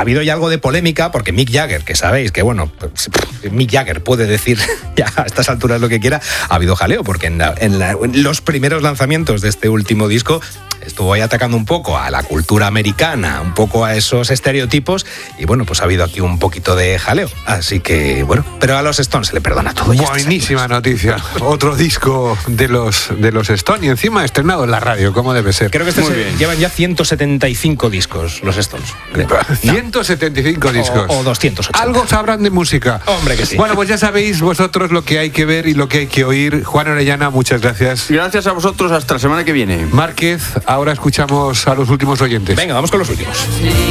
habido ya algo de polémica porque Mick Jagger, que sabéis que, bueno, pues, Mick Jagger puede decir ya a estas alturas lo que quiera, ha habido jaleo porque en los primeros lanzamientos de este último disco estuvo ahí atacando un poco a la cultura americana, un poco a esos estereotipos y bueno, pues ha habido aquí un poquito de jaleo. Así que bueno, pero a los Stones se le perdona todo. Buenísima noticia. Otro disco de los Stones y encima estrenado en la radio, como debe ser. Creo que llevan ya 175 discos los Stones. 175 discos. O 280. Algo sabrán de música. Hombre que sí. Bueno, pues ya sabéis vosotros lo que hay que ver y lo que hay que oír. Juan Orellana, muchas gracias. Gracias a vosotros, hasta la semana que viene. Márquez, ahora escuchamos a los últimos oyentes. Venga, vamos con los últimos.